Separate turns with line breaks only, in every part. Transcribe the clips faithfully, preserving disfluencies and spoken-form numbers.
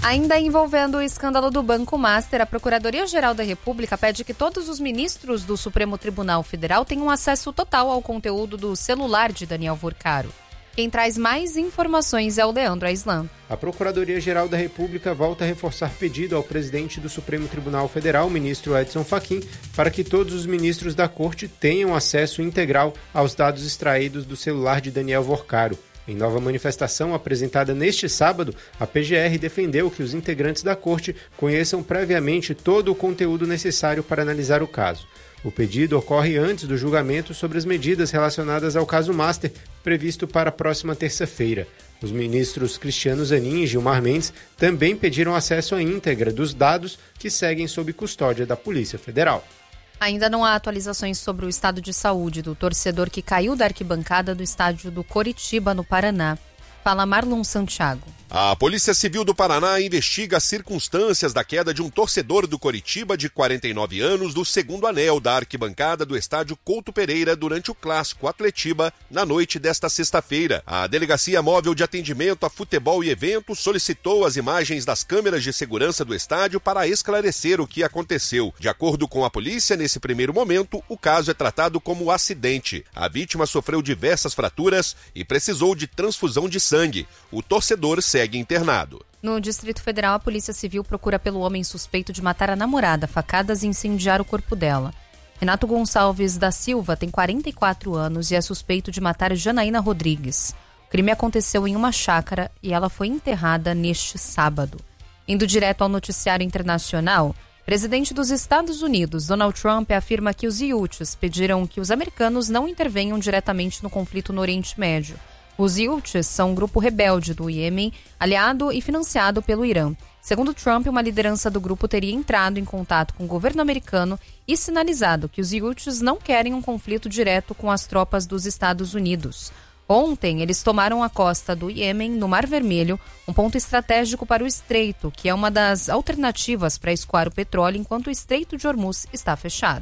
Ainda envolvendo o escândalo do Banco Master, a Procuradoria-Geral da República pede que todos os ministros do Supremo Tribunal Federal tenham acesso total ao conteúdo do celular de Daniel Vorcaro. Quem traz mais informações é o Leandro Aislan.
A Procuradoria-Geral da República volta a reforçar pedido ao presidente do Supremo Tribunal Federal, ministro Edson Fachin, para que todos os ministros da Corte tenham acesso integral aos dados extraídos do celular de Daniel Vorcaro. Em nova manifestação apresentada neste sábado, a P G R defendeu que os integrantes da Corte conheçam previamente todo o conteúdo necessário para analisar o caso. O pedido ocorre antes do julgamento sobre as medidas relacionadas ao caso Master, previsto para a próxima terça-feira. Os ministros Cristiano Zanin e Gilmar Mendes também pediram acesso à íntegra dos dados que seguem sob custódia da Polícia Federal.
Ainda não há atualizações sobre o estado de saúde do torcedor que caiu da arquibancada do estádio do Coritiba, no Paraná. Fala Marlon Santiago.
A Polícia Civil do Paraná investiga as circunstâncias da queda de um torcedor do Coritiba de quarenta e nove anos do segundo anel da arquibancada do estádio Couto Pereira durante o clássico Atletiba na noite desta sexta-feira. A Delegacia Móvel de Atendimento a Futebol e Eventos solicitou as imagens das câmeras de segurança do estádio para esclarecer o que aconteceu. De acordo com a polícia, nesse primeiro momento, o caso é tratado como acidente. A vítima sofreu diversas fraturas e precisou de transfusão de sangue. O torcedor segue internado.
No Distrito Federal, a Polícia Civil procura pelo homem suspeito de matar a namorada, facadas e incendiar o corpo dela. Renato Gonçalves da Silva tem quarenta e quatro anos e é suspeito de matar Janaína Rodrigues. O crime aconteceu em uma chácara e ela foi enterrada neste sábado. Indo direto ao noticiário internacional, o presidente dos Estados Unidos, Donald Trump, afirma que os Houthis pediram que os americanos não intervenham diretamente no conflito no Oriente Médio. Os Houthis são um grupo rebelde do Iêmen, aliado e financiado pelo Irã. Segundo Trump, uma liderança do grupo teria entrado em contato com o governo americano e sinalizado que os Houthis não querem um conflito direto com as tropas dos Estados Unidos. Ontem, eles tomaram a costa do Iêmen, no Mar Vermelho, um ponto estratégico para o Estreito, que é uma das alternativas para escoar o petróleo enquanto o Estreito de Hormuz está fechado.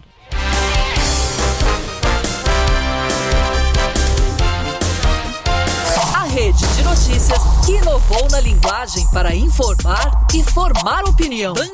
Rede de notícias que inovou na linguagem para informar e formar opinião.